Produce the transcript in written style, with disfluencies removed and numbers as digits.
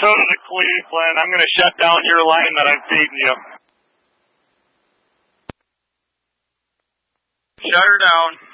Minnesota to Cleveland. I'm going to shut down your line that I'm feeding you. Shut her down.